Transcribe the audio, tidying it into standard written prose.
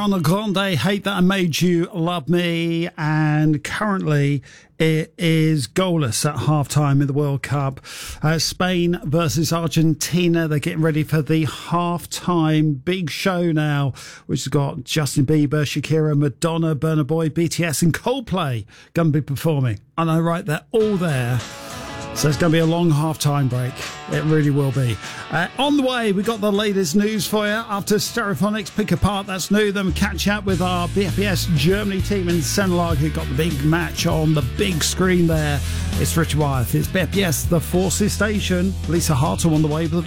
Ariana Grande, Hate That I Made You Love Me, and currently it is goalless at half-time in the World Cup. Spain versus Argentina. They're getting ready for the half-time big show now, which has got Justin Bieber, Shakira, Madonna, Burna Boy, BTS and Coldplay going to be performing. I know, right? They're all there. So it's going to be a long half-time break. It really will be. On the way, we got the latest news for you. After Stereophonics Pick Apart, that's new. Then we catch up with our BFBS Germany team in Senlag, who got the big match on the big screen there. It's Richard Wyeth. It's BFBS, the Forces Station. Lisa Hartle on the way with the